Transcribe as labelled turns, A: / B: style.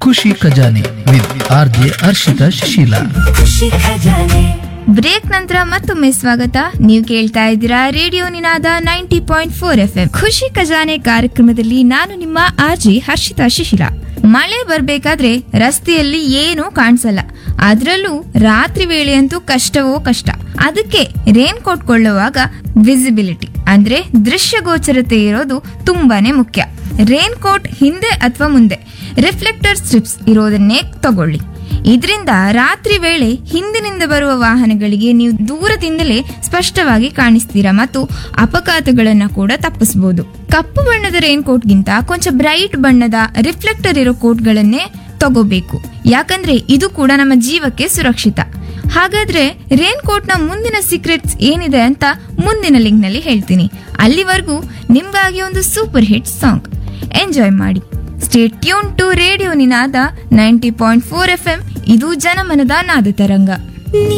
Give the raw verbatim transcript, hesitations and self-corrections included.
A: ಖುಷಿ ಖಜಾನೆ with R J Harshita Shishila.
B: ಖುಷಿ ಖಜಾನೆ.
C: ಬ್ರೇಕ್ ನಂತರ ಮತ್ತೊಮ್ಮೆ ಸ್ವಾಗತ. ನೀವು ಕೇಳ್ತಾ ಇದ್ದೀರಾ ರೇಡಿಯೋ ನಿನಾದ ninety point four F M ಖುಷಿ ಖಜಾನೆ ಕಾರ್ಯಕ್ರಮದಲ್ಲಿ ನಾನು ನಿಮ್ಮ ಆರ್ಜಿ ಹರ್ಷಿತಾ ಶಿಶಿಲ. ಮಳೆ ಬರ್ಬೇಕಾದ್ರೆ ರಸ್ತೆಯಲ್ಲಿ ಏನೂ ಕಾಣಿಸಲ್ಲ, ಅದ್ರಲ್ಲೂ ರಾತ್ರಿ ವೇಳೆಯಂತೂ ಕಷ್ಟವೋ ಕಷ್ಟ. ಅದಕ್ಕೆ ರೇನ್ ಕೋಟ್ ಕೊಳ್ಳುವಾಗ ವಿಸಿಬಿಲಿಟಿ ಅಂದ್ರೆ ದೃಶ್ಯಗೋಚರತೆ ಇರೋದು ತುಂಬಾನೇ ಮುಖ್ಯ. ರೇನ್ ಕೋಟ್ ಹಿಂದೆ ಅಥವಾ ಮುಂದೆ ರಿಫ್ಲೆಕ್ಟರ್ ಸ್ಟ್ರಿಪ್ಸ್ ಇರೋದನ್ನೇ ತಗೊಳ್ಳಿ. ಇದರಿಂದ ರಾತ್ರಿ ವೇಳೆ ಹಿಂದಿನಿಂದ ಬರುವ ವಾಹನಗಳಿಗೆ ನೀವು ದೂರದಿಂದಲೇ ಸ್ಪಷ್ಟವಾಗಿ ಕಾಣಿಸ್ತೀರಾ ಮತ್ತು ಅಪಘಾತಗಳನ್ನ ಕೂಡ ತಪ್ಪಿಸಬಹುದು. ಕಪ್ಪು ಬಣ್ಣದ ರೇನ್ ಕೋಟ್ಗಿಂತ ಕೊಂಚ ಬ್ರೈಟ್ ಬಣ್ಣದ ರಿಫ್ಲೆಕ್ಟರ್ ಇರೋ ಕೋಟ್ಗಳನ್ನೇ ತಗೋಬೇಕು, ಯಾಕಂದ್ರೆ ಇದು ಕೂಡ ನಮ್ಮ ಜೀವಕ್ಕೆ ಸುರಕ್ಷಿತ. ಹಾಗಾದ್ರೆ ರೇನ್ ಕೋಟ್ ನ ಮುಂದಿನ ಸೀಕ್ರೆಟ್ಸ್ ಏನಿದೆ ಅಂತ ಮುಂದಿನ ಲಿಂಕ್ ನಲ್ಲಿ ಹೇಳ್ತೀನಿ. ಅಲ್ಲಿವರೆಗೂ ನಿಮ್ಗಾಗಿ ಒಂದು ಸೂಪರ್ ಹಿಟ್ ಸಾಂಗ್ ಎಂಜಾಯ್ ಮಾಡಿ. Stay tune to radio Ninada ninety point four F M. ಇದು ಜನಮನದ ನಾದ ತರಂಗ.